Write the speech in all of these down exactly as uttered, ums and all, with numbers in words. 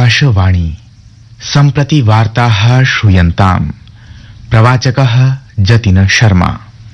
आकाशवाणी सम्प्रति वार्ताः श्रूयन्ताम्। प्रवाचकः जतिन शर्मा।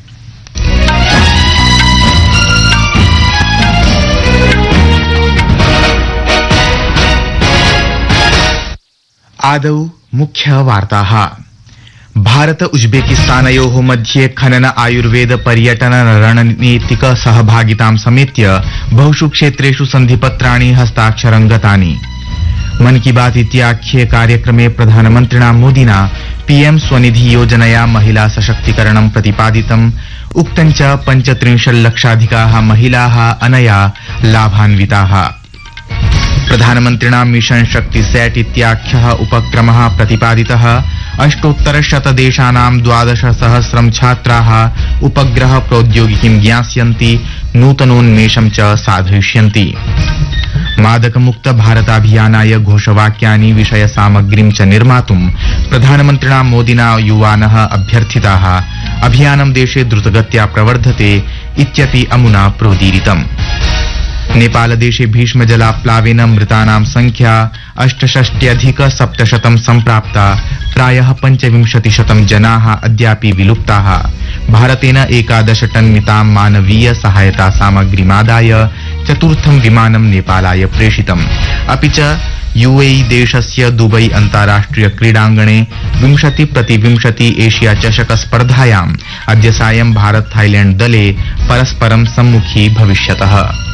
आदौ मुख्य वार्ताः। भारत उज्बेकिस्तानयोः मध्ये खनन आयुर्वेद पर्यटन रणनीतिक सहभागितां समेत्य बहुषु क्षेत्रेषु सन्धिपत्राणि हस्ताक्षरं गतानि। मन की बात इत्याख्ये कार्यक्रमे प्रधानमन्त्रिणा मोदिना पीएम स्वनिधि योजनया महिला सशक्तीकरणं प्रतिपादितम्। उक्तं च पञ्चत्रिंशल्लक्षाधिकाः महिलाः अनया लाभान्विताः। प्रधानमन्त्रिणा मिशन शक्ति सेट इत्याख्यः उपक्रमः प्रतिपादितः। अष्टोत्तरशतदेशानां द्वादश सहस्रं छात्राः उपग्रह प्रौद्योगिकीं ज्ञास्यन्ति, नूतनोन्मेषं च साधयिष्यन्ति। मादकमुक्त भारताभियानाय घोषवाक्यानि विषय सामग्रीं च निर्मातुं प्रधानमन्त्रिणा मोदिना युवानः अभ्यर्थिताः। अभियानं देशे द्रुतगत्या प्रवर्धते इत्यपि अमुना प्रोदीरितम्। नेपालदेशे भीष्मजलाप्लावेन मृतानां संख्या अष्टषष्ट्यधिक सप्तशतं सम्प्राप्ता। प्रायः पञ्चविंशतिशतं जनाः अद्यापि विलुप्ताः। भारतेन एकादश टन मितां मानवीय सहायता सामग्रीमादाय चतुर्थं विमानं नेपालाय प्रेषितम्। अपि च यूएई देशस्य दुबई अन्ताराष्ट्रिय क्रीडाङ्गणे विंशति प्रति विंशति एशिया चषक स्पर्धायाम् अद्य सायं भारत थाईलैंड दले परस्परं सम्मुखी भविष्यतः।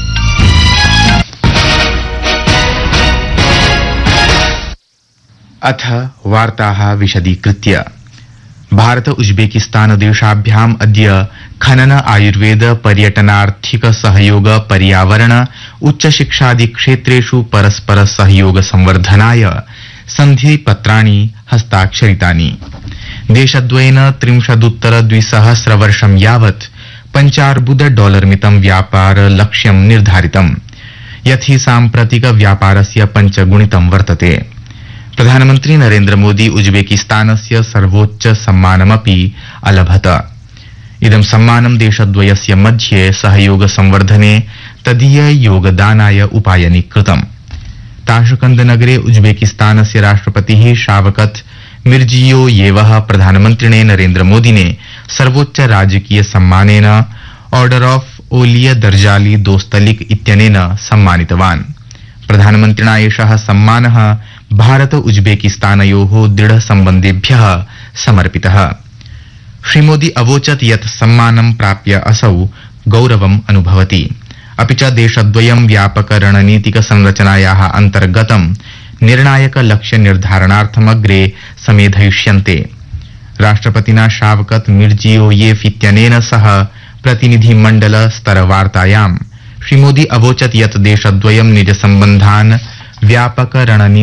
अथ वार्ताः विशदीकृत्य। भारत उज्बेकिस्तान देशाभ्याम् अद्य खनन आयुर्वेद पर्यटनार्थिक सहयोग पर्यावरण उच्च शिक्षादि क्षेत्रेषु परस्पर सहयोग संवर्धनाय सन्धिपत्राणि हस्ताक्षरितानि। देशद्वयेन त्रिंशदुत्तर द्विसहस्र वर्षं यावत् पञ्चार्बुद डॉलर मितं व्यापार लक्ष्यं निर्धारितम्, यत् साम्प्रतिक व्यापारस्य पञ्चगुणितं वर्तते। प्रधानमन्त्री नरेन्द्र मोदी उज्बेकिस्तानस्य सर्वोच्च सम्मानमपि अलभत। इदं सम्मानं देशद्वयस्य मध्ये सहयोग संवर्धने तदीय योगदानाय उपायनि कृतम्। ताशकंद नगरे उज्बेकिस्तानस्य राष्ट्रपतिः शावकत मिर्जियोयेवः प्रधानमन्त्रिणे नरेन्द्र मोदिने सर्वोच्च राजकीय सम्मानेन ऑर्डर ऑफ ओलिय दर्जाली दोस्तलिक इत्यनेन सम्मानितवान्। प्रधानमन्त्रिणा एषः सम्मानः भारत उज्बेकिस्तानयोः दृढ सम्बन्धेभ्यः समर्पितः। श्रीमोदी अवोचत् यत् सम्मानं प्राप्य असौ गौरवम् अनुभवति। अपि च देशद्वयं व्यापक रणनीतिक संरचनायाः अन्तर्गतं निर्णायक लक्ष्य निर्धारणार्थमग्रे समेधयिष्यन्ते। राष्ट्रपतिना शावकत मिर्जियोयेव इत्यनेन सह प्रतिनिधिमण्डल स्तर वार्तायां श्रीमोदी अवोचत् यत् देशद्वयं निज सम्बन्धान् व्यापक रणनीति